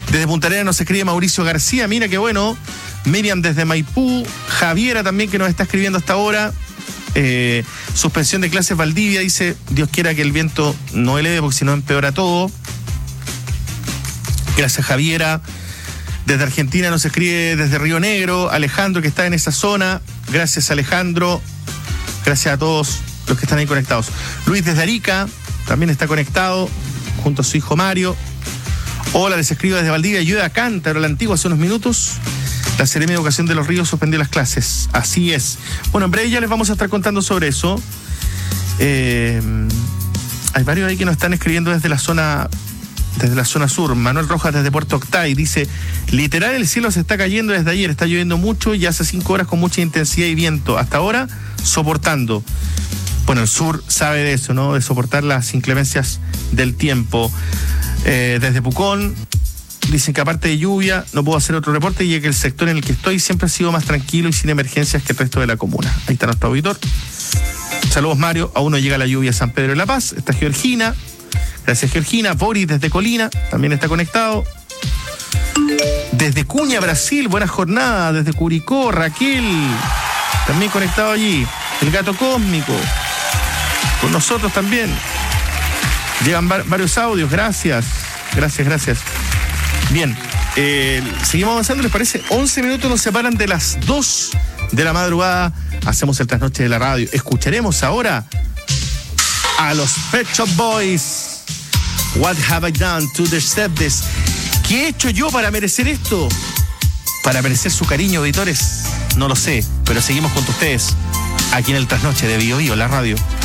Desde Punta Arenas nos escribe Mauricio García, mira qué bueno. Miriam desde Maipú, Javiera también que nos está escribiendo hasta ahora. Suspensión de clases Valdivia, dice, Dios quiera que el viento no eleve porque si no empeora todo. Gracias, Javiera. Desde Argentina nos escribe desde Río Negro, Alejandro que está en esa zona. Gracias, Alejandro. Gracias a todos los que están ahí conectados. Luis desde Arica también está conectado junto a su hijo Mario. Hola, les escribo desde Valdivia, ayuda a Cántaro, la Antigua, hace unos minutos. La Seremi de Educación de Los Ríos suspendió las clases. Así es. Bueno, en breve ya les vamos a estar contando sobre eso. Hay varios ahí que nos están escribiendo desde la zona sur. Manuel Rojas desde Puerto Octay dice, literal el cielo se está cayendo desde ayer, está lloviendo mucho y hace 5 horas con mucha intensidad y viento. Hasta ahora, soportando. Bueno, el sur sabe de eso, ¿no? De soportar las inclemencias del tiempo. Desde Pucón dicen que aparte de lluvia no puedo hacer otro reporte y que el sector en el que estoy siempre ha sido más tranquilo y sin emergencias que el resto de la comuna. Ahí está nuestro auditor. Saludos, Mario. Aún no llega la lluvia a San Pedro de la Paz. Está Georgina. Gracias, Georgina. Boris desde Colina también está conectado. Desde Cuña, Brasil, buena jornada. Desde Curicó, Raquel también conectado allí. El Gato Cósmico con nosotros también. Llegan varios audios, gracias. Bien, seguimos avanzando, ¿les parece? 11 minutos nos separan de las 2 de la madrugada. Hacemos el trasnoche de la radio. Escucharemos ahora a los Pet Shop Boys. What have I done to deserve this? ¿Qué he hecho yo para merecer esto? Para merecer su cariño, auditores. No lo sé, pero seguimos con ustedes aquí en el trasnoche de Bio Bio, la radio.